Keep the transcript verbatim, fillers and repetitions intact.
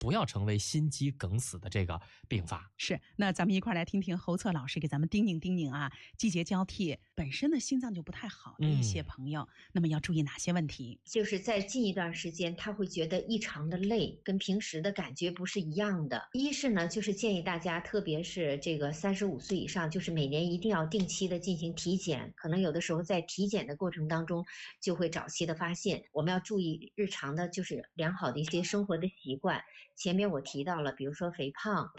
不要成为心肌梗死的这个并发。 是，那咱们一块来听听侯策老师给咱们叮咛叮咛啊，季节交替，本身的心脏就不太好的一些朋友，嗯、那么要注意哪些问题？ 就是在近一段时间，他会觉得异常的累，跟平时的感觉不是一样的。一是呢，就是建议大家，特别是这个三十五岁以上，就是每年一定要定期的进行体检。可能有的时候在体检的过程当中，就会早期的发现，我们要注意日常的，就是良好的一些生活的习惯。前面我提到了，比如说肥胖，